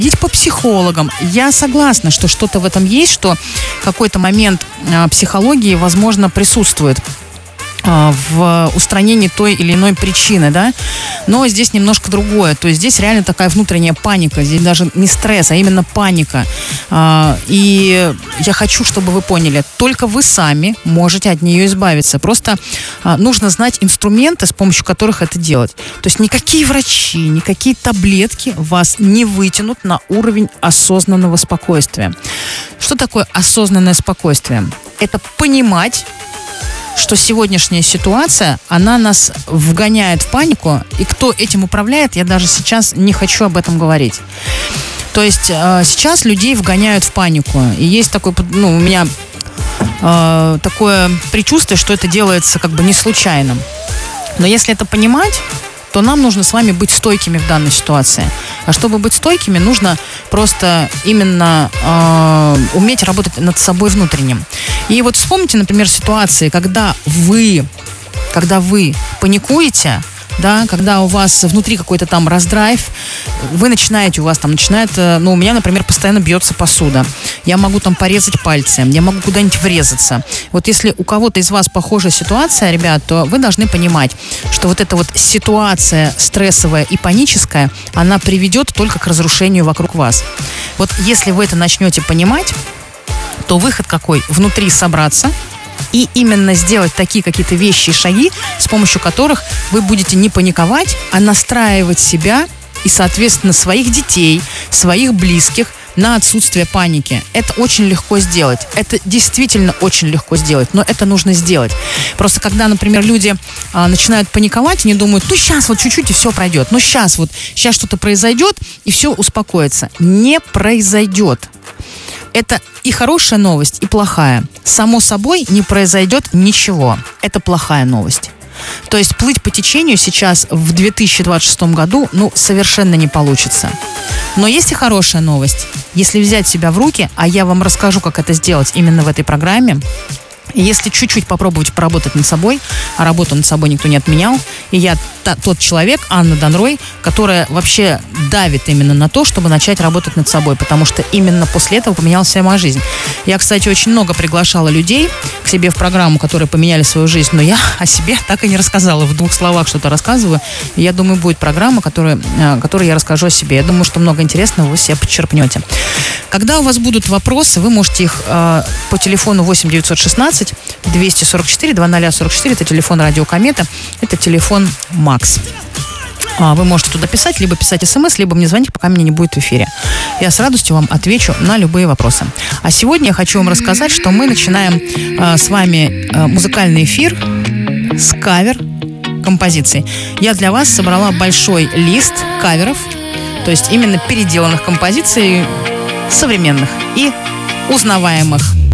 ходить по психологам. Я согласна, что что-то в этом есть, что какой-то момент психологии, возможно, присутствует в устранении той или иной причины, да, но здесь немножко другое, то есть здесь реально такая внутренняя паника, здесь даже не стресс, а именно паника, и я хочу, чтобы вы поняли, только вы сами можете от нее избавиться, просто нужно знать инструменты, с помощью которых это делать, то есть никакие врачи, никакие таблетки вас не вытянут на уровень осознанного спокойствия. Что такое осознанное спокойствие? Это понимать, что сегодняшняя ситуация, она нас вгоняет в панику, и кто этим управляет, я даже сейчас не хочу об этом говорить. То есть сейчас людей вгоняют в панику, и есть такой, у меня такое предчувствие, что это делается как бы не случайно. Но если это понимать, то нам нужно с вами быть стойкими в данной ситуации. А чтобы быть стойкими, нужно просто именно уметь работать над собой внутренним. И вот вспомните, например, ситуации, когда вы паникуете, да, когда у вас внутри какой-то там раздрайв, у меня, например, постоянно бьется посуда. Я могу там порезать пальцы, я могу куда-нибудь врезаться. Вот если у кого-то из вас похожая ситуация, ребят, то вы должны понимать, что вот эта вот ситуация стрессовая и паническая, она приведет только к разрушению вокруг вас. Вот если вы это начнете понимать, то выход какой? Внутри собраться и именно сделать такие какие-то вещи и шаги, с помощью которых вы будете не паниковать, а настраивать себя и, соответственно, своих детей, своих близких на отсутствие паники. Это очень легко сделать. Это действительно очень легко сделать, но это нужно сделать. Просто когда, например, люди начинают паниковать, они думают, сейчас вот чуть-чуть и все пройдет. Сейчас что-то произойдет и все успокоится. Не произойдет. Это и хорошая новость, и плохая. Само собой не произойдет ничего. Это плохая новость. То есть плыть по течению сейчас в 2026 году, совершенно не получится. Но есть и хорошая новость. Если взять себя в руки, а я вам расскажу, как это сделать именно в этой программе, если чуть-чуть попробовать поработать над собой, а работу над собой никто не отменял, и я тот человек, Анна Данрой, которая вообще давит именно на то, чтобы начать работать над собой, потому что именно после этого поменялась вся моя жизнь. Я, кстати, очень много приглашала людей к себе в программу, которые поменяли свою жизнь, но я о себе так и не рассказала. В 2 словах что-то рассказываю. И я думаю, будет программа, которой я расскажу о себе. Я думаю, что много интересного вы себе подчерпнете. Когда у вас будут вопросы, вы можете их по телефону 8 916 244 2044, это телефон Радио Комета, это телефон Макс. Вы можете туда писать, либо писать смс, либо мне звонить, пока меня не будет в эфире. Я с радостью вам отвечу на любые вопросы. А сегодня я хочу вам рассказать, что мы начинаем с вами музыкальный эфир с кавер-композиций. Я для вас собрала большой лист каверов, то есть именно переделанных композиций современных и узнаваемых.